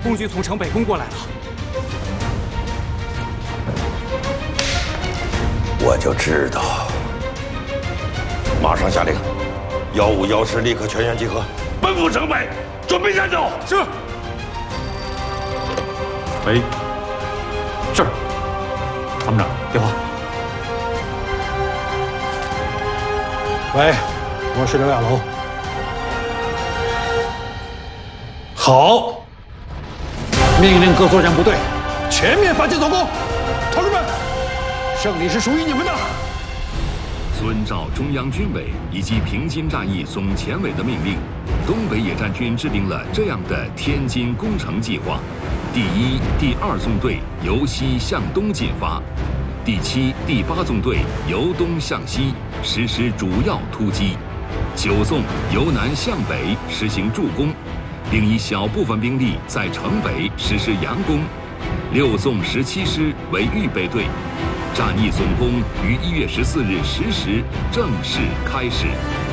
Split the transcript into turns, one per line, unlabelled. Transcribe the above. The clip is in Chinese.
共军从城北攻过来了。
我就知道。马上下令，151、110立刻全员集合，奔赴城北，准备战斗。
是。
喂，是。参谋长，电话。
喂，我是刘亚楼。好，命令各作战部队全面反击总攻，同志们，胜利是属于你们的。
遵照中央军委以及平津战役总前委的命令，东北野战军制定了这样的天津攻城计划：第1、第2纵队由西向东进发，第7、第8纵队由东向西实施主要突击，9纵由南向北实行助攻，并以小部分兵力在城北实施佯攻，6纵17师为预备队。战役总攻于1月14日10时正式开始。